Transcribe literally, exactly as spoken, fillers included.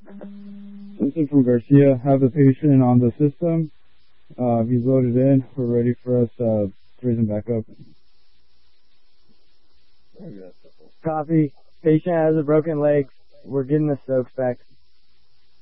Simpson from Garcia. Have the patient on the system. Uh, if he's loaded in, we're ready for us uh, to raise him back up. Copy. Patient has a broken leg. We're getting the Stokes back.